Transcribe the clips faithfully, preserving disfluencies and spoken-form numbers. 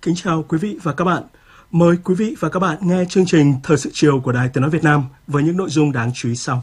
Kính chào quý vị và các bạn. Mời quý vị và các bạn nghe chương trình Thời sự chiều của Đài Tiếng nói Việt Nam với những nội dung đáng chú ý sau.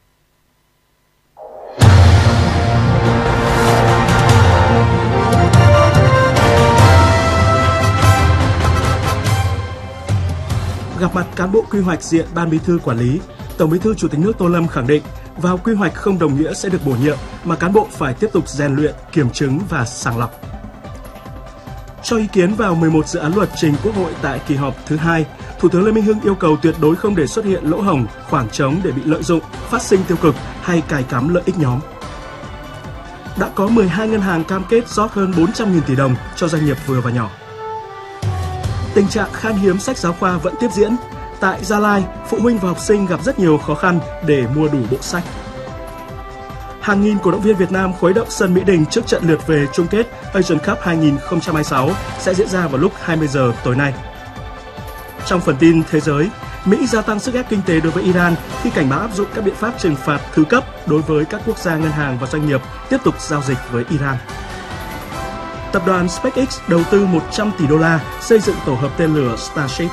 Gặp mặt cán bộ quy hoạch diện Ban Bí thư quản lý, Tổng Bí thư Chủ tịch nước Tô Lâm khẳng định vào quy hoạch không đồng nghĩa sẽ được bổ nhiệm mà cán bộ phải tiếp tục rèn luyện, kiểm chứng và sàng lọc. Cho ý kiến vào mười một dự án luật trình Quốc hội tại kỳ họp thứ hai, Thủ tướng Lê Minh Hưng yêu cầu tuyệt đối không để xuất hiện lỗ hổng, khoảng trống để bị lợi dụng, phát sinh tiêu cực hay cài cắm lợi ích nhóm. Đã có mười hai ngân hàng cam kết rót hơn bốn trăm nghìn tỷ đồng cho doanh nghiệp vừa và nhỏ. Tình trạng khan hiếm sách giáo khoa vẫn tiếp diễn. Tại Gia Lai, phụ huynh và học sinh gặp rất nhiều khó khăn để mua đủ bộ sách. Hàng nghìn cổ động viên Việt Nam khuấy động sân Mỹ Đình trước trận lượt về chung kết Asian Cup hai không hai sáu sẽ diễn ra vào lúc hai mươi giờ tối nay. Trong phần tin thế giới, Mỹ gia tăng sức ép kinh tế đối với Iran khi cảnh báo áp dụng các biện pháp trừng phạt thứ cấp đối với các quốc gia, ngân hàng và doanh nghiệp tiếp tục giao dịch với Iran. Tập đoàn SpaceX đầu tư một trăm tỷ đô la xây dựng tổ hợp tên lửa Starship.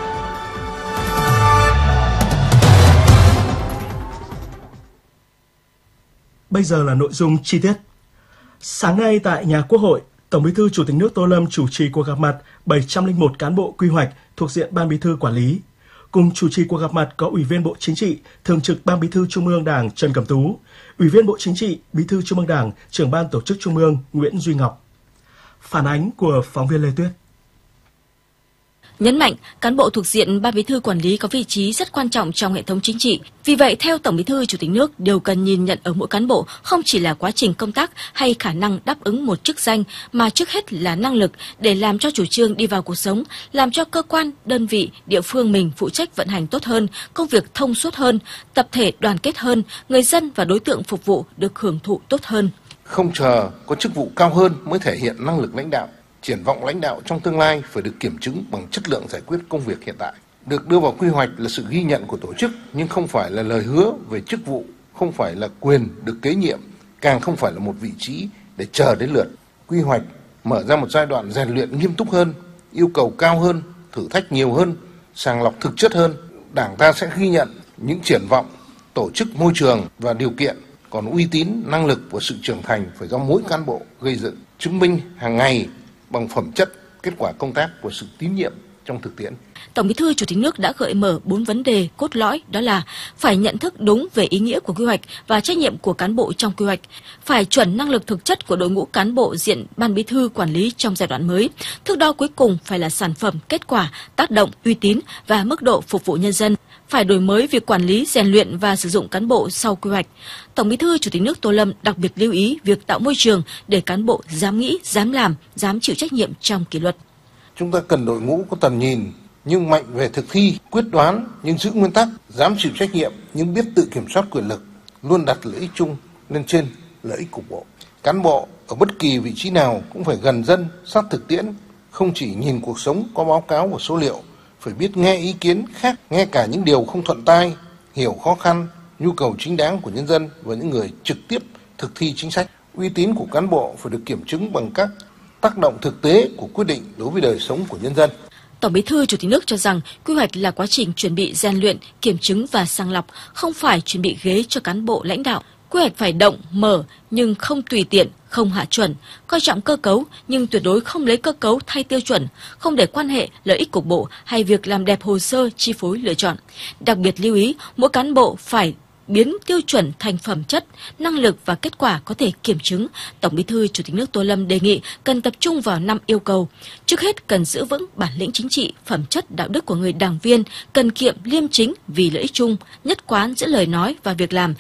Bây giờ là nội dung chi tiết. Sáng nay tại nhà Quốc hội, Tổng Bí thư Chủ tịch nước Tô Lâm chủ trì cuộc gặp mặt bảy trăm lẻ một cán bộ quy hoạch thuộc diện Ban Bí thư quản lý. Cùng chủ trì cuộc gặp mặt có Ủy viên Bộ Chính trị, Thường trực Ban Bí thư Trung ương Đảng Trần Cẩm Tú, Ủy viên Bộ Chính trị, Bí thư Trung ương Đảng, Trưởng ban Tổ chức Trung ương Nguyễn Duy Ngọc. Phản ánh của phóng viên Lê Tuyết. Nhấn mạnh, cán bộ thuộc diện Ban Bí thư quản lý có vị trí rất quan trọng trong hệ thống chính trị. Vì vậy, theo Tổng Bí thư Chủ tịch nước, điều cần nhìn nhận ở mỗi cán bộ không chỉ là quá trình công tác hay khả năng đáp ứng một chức danh, mà trước hết là năng lực để làm cho chủ trương đi vào cuộc sống, làm cho cơ quan, đơn vị, địa phương mình phụ trách vận hành tốt hơn, công việc thông suốt hơn, tập thể đoàn kết hơn, người dân và đối tượng phục vụ được hưởng thụ tốt hơn. Không chờ có chức vụ cao hơn mới thể hiện năng lực lãnh đạo. Triển vọng lãnh đạo trong tương lai phải được kiểm chứng bằng chất lượng giải quyết công việc hiện tại. Được đưa vào quy hoạch là sự ghi nhận của tổ chức, nhưng không phải là lời hứa về chức vụ, không phải là quyền được kế nhiệm, càng không phải là một vị trí để chờ đến lượt. Quy hoạch mở ra một giai đoạn rèn luyện nghiêm túc hơn, yêu cầu cao hơn, thử thách nhiều hơn, sàng lọc thực chất hơn. Đảng ta sẽ ghi nhận những triển vọng, tổ chức, môi trường và điều kiện, còn uy tín, năng lực và sự trưởng thành phải do mỗi cán bộ gây dựng, chứng minh hàng ngày bằng phẩm chất, kết quả công tác của sự tín nhiệm trong thực tiễn. Tổng Bí thư Chủ tịch nước đã gợi mở bốn vấn đề cốt lõi, đó là phải nhận thức đúng về ý nghĩa của quy hoạch và trách nhiệm của cán bộ trong quy hoạch, phải chuẩn năng lực thực chất của đội ngũ cán bộ diện Ban Bí thư quản lý trong giai đoạn mới. Thước đo cuối cùng phải là sản phẩm, kết quả, tác động, uy tín và mức độ phục vụ nhân dân. Phải đổi mới việc quản lý, rèn luyện và sử dụng cán bộ sau quy hoạch. Tổng Bí thư Chủ tịch nước Tô Lâm đặc biệt lưu ý việc tạo môi trường để cán bộ dám nghĩ, dám làm, dám chịu trách nhiệm trong kỷ luật. Chúng ta cần đội ngũ có tầm nhìn nhưng mạnh về thực thi, quyết đoán nhưng giữ nguyên tắc, dám chịu trách nhiệm nhưng biết tự kiểm soát quyền lực, luôn đặt lợi ích chung lên trên lợi ích cục bộ. Cán bộ ở bất kỳ vị trí nào cũng phải gần dân, sát thực tiễn, không chỉ nhìn cuộc sống có báo cáo và số liệu, phải biết nghe ý kiến khác, nghe cả những điều không thuận tai, hiểu khó khăn, nhu cầu chính đáng của nhân dân và những người trực tiếp thực thi chính sách. Uy tín của cán bộ phải được kiểm chứng bằng các tác động thực tế của quyết định đối với đời sống của nhân dân. Tổng Bí thư Chủ tịch nước cho rằng quy hoạch là quá trình chuẩn bị rèn luyện, kiểm chứng và sàng lọc, không phải chuẩn bị ghế cho cán bộ lãnh đạo. Quy hoạch phải động, mở nhưng không tùy tiện, không hạ chuẩn, coi trọng cơ cấu nhưng tuyệt đối không lấy cơ cấu thay tiêu chuẩn, không để quan hệ lợi ích cục bộ hay việc làm đẹp hồ sơ chi phối lựa chọn. Đặc biệt lưu ý, mỗi cán bộ phải biến tiêu chuẩn thành phẩm chất, năng lực và kết quả có thể kiểm chứng. Tổng Bí thư Chủ tịch nước Tô Lâm đề nghị cần tập trung vào năm yêu cầu. Trước hết, cần giữ vững bản lĩnh chính trị, phẩm chất đạo đức của người đảng viên, cần kiệm liêm chính vì lợi ích chung, nhất quán giữa lời nói và việc làm,